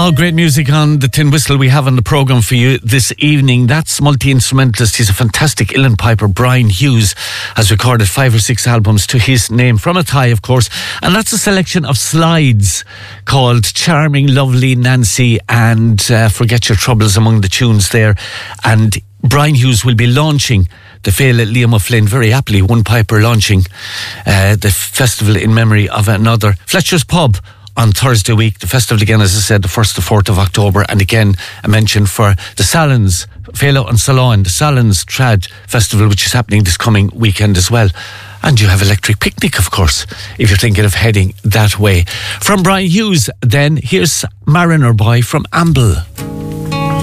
All great music on the Tin Whistle we have on the programme for you this evening. That's multi-instrumentalist. He's a fantastic uilleann piper. Brian Hughes has recorded 5 or 6 albums to his name, from Athy, of course. And that's a selection of slides called Charming, Lovely Nancy and Forget Your Troubles among the tunes there. And Brian Hughes will be launching the Féile at Liam O'Flynn, very aptly, one piper launching the festival in memory of another. Fletcher's Pub on Thursday week. The festival again, as I said, the 1st to 4th of October. And again, I mentioned for the Salons, Féile and Salon, the Salons Trad Festival, which is happening this coming weekend as well. And you have Electric Picnic, of course, if you're thinking of heading that way. From Brian Hughes, then, here's Mariner Boy from Amble.